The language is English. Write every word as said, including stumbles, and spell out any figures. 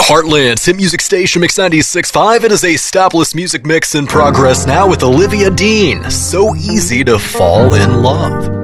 Heartland's hit music station, Mix ninety-six point five. It is a stopless music mix in progress now with Olivia Dean. So easy to fall in love.